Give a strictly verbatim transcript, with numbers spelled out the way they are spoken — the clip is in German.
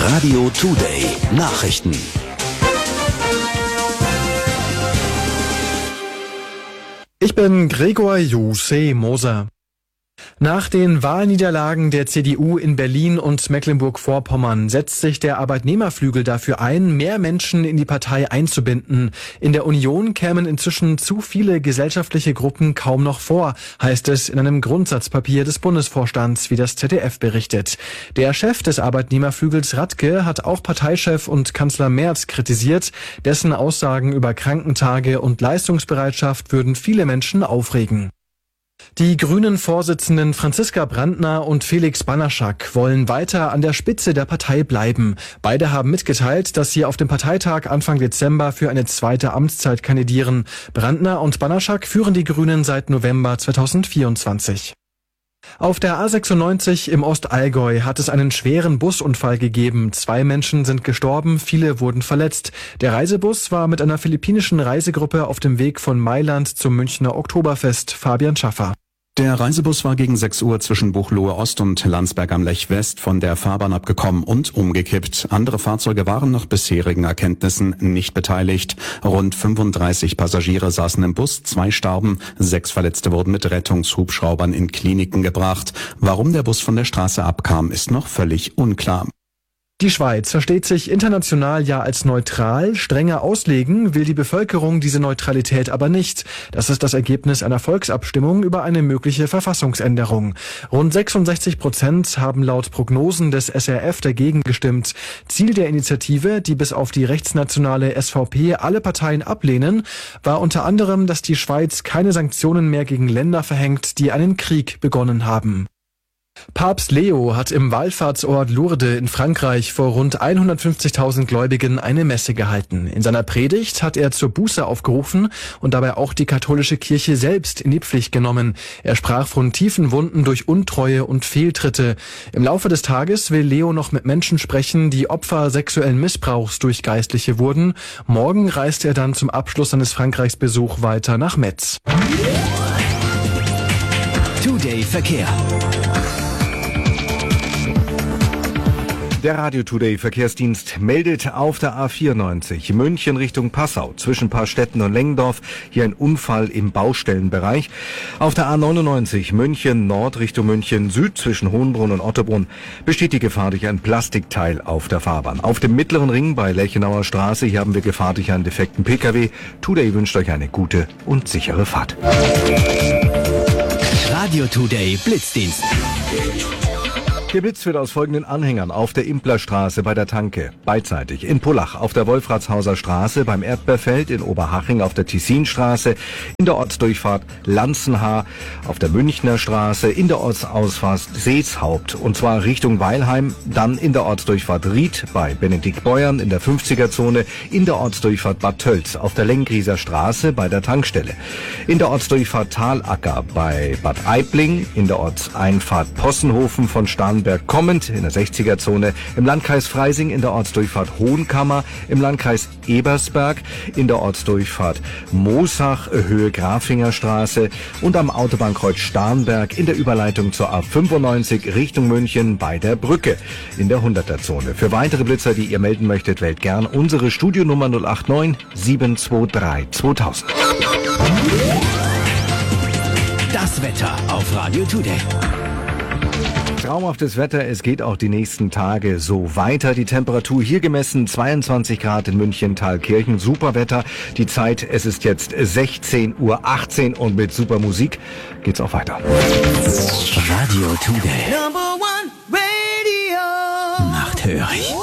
Radio Today Nachrichten. Ich bin Gregor Jose Moser. Nach den Wahlniederlagen der C D U in Berlin und Mecklenburg-Vorpommern setzt sich der Arbeitnehmerflügel dafür ein, mehr Menschen in die Partei einzubinden. In der Union kämen inzwischen zu viele gesellschaftliche Gruppen kaum noch vor, heißt es in einem Grundsatzpapier des Bundesvorstands, wie das Z D F berichtet. Der Chef des Arbeitnehmerflügels Radke hat auch Parteichef und Kanzler Merz kritisiert. Dessen Aussagen über Krankentage und Leistungsbereitschaft würden viele Menschen aufregen. Die Grünen-Vorsitzenden Franziska Brandner und Felix Banaschak wollen weiter an der Spitze der Partei bleiben. Beide haben mitgeteilt, dass sie auf dem Parteitag Anfang Dezember für eine zweite Amtszeit kandidieren. Brandner und Banaschak führen die Grünen seit November zweitausendvierundzwanzig. Auf der A sechsundneunzig im Ostallgäu hat es einen schweren Busunfall gegeben. Zwei Menschen sind gestorben, viele wurden verletzt. Der Reisebus war mit einer philippinischen Reisegruppe auf dem Weg von Mailand zum Münchner Oktoberfest. Fabian Schaffer. Der Reisebus war gegen sechs Uhr zwischen Buchloe Ost und Landsberg am Lech West von der Fahrbahn abgekommen und umgekippt. Andere Fahrzeuge waren nach bisherigen Erkenntnissen nicht beteiligt. Rund fünfunddreißig Passagiere saßen im Bus, zwei starben, sechs Verletzte wurden mit Rettungshubschraubern in Kliniken gebracht. Warum der Bus von der Straße abkam, ist noch völlig unklar. Die Schweiz versteht sich international ja als neutral. Strenger auslegen will die Bevölkerung diese Neutralität aber nicht. Das ist das Ergebnis einer Volksabstimmung über eine mögliche Verfassungsänderung. Rund sechsundsechzig Prozent haben laut Prognosen des S R F dagegen gestimmt. Ziel der Initiative, die bis auf die rechtsnationale S V P alle Parteien ablehnen, war unter anderem, dass die Schweiz keine Sanktionen mehr gegen Länder verhängt, die einen Krieg begonnen haben. Papst Leo hat im Wallfahrtsort Lourdes in Frankreich vor rund hundertfünfzigtausend Gläubigen eine Messe gehalten. In seiner Predigt hat er zur Buße aufgerufen und dabei auch die katholische Kirche selbst in die Pflicht genommen. Er sprach von tiefen Wunden durch Untreue und Fehltritte. Im Laufe des Tages will Leo noch mit Menschen sprechen, die Opfer sexuellen Missbrauchs durch Geistliche wurden. Morgen reist er dann zum Abschluss seines Frankreichsbesuchs weiter nach Metz. Today Verkehr. Der Radio Today Verkehrsdienst meldet auf der A vierundneunzig München Richtung Passau zwischen Paarstetten und Lengendorf hier ein Unfall im Baustellenbereich. Auf der A neunundneunzig München Nord Richtung München Süd zwischen Hohenbrunn und Ottobrunn besteht die Gefahr durch ein Plastikteil auf der Fahrbahn. Auf dem mittleren Ring bei Lechenauer Straße hier haben wir Gefahr durch einen defekten Pkw. Today wünscht euch eine gute und sichere Fahrt. Radio Today Blitzdienst. Geblitzt wird aus folgenden Anhängern auf der Implerstraße bei der Tanke, beidseitig in Pullach, auf der Wolfratshauser Straße, beim Erdbeerfeld, in Oberhaching auf der Tessinstraße, in der Ortsdurchfahrt Lanzenhaar, auf der Münchner Straße, in der Ortsausfahrt Seeshaupt, und zwar Richtung Weilheim, dann in der Ortsdurchfahrt Ried bei Benedikt Beuern in der fünfziger-Zone, in der Ortsdurchfahrt Bad Tölz, auf der Lengrieser Straße bei der Tankstelle, in der Ortsdurchfahrt Talacker bei Bad Aibling, in der Ortseinfahrt Possenhofen von Starnberg kommend in der sechziger-Zone, im Landkreis Freising in der Ortsdurchfahrt Hohenkammer, im Landkreis Ebersberg, in der Ortsdurchfahrt Moosach, Höhe Grafinger Straße und am Autobahnkreuz Starnberg in der Überleitung zur A fünfundneunzig Richtung München bei der Brücke in der hunderter-Zone. Für weitere Blitzer, die ihr melden möchtet, wählt gern unsere Studionummer null acht neun sieben zwei drei zweitausend. Das Wetter auf Radio Today. Traumhaftes Wetter, es geht auch die nächsten Tage so weiter. Die Temperatur hier gemessen zweiundzwanzig Grad in München, Thalkirchen, super Wetter. Die Zeit, es ist jetzt sechzehn Uhr achtzehn und mit super Musik geht's auch weiter. Radio Today. Number one Radio. Macht hörig.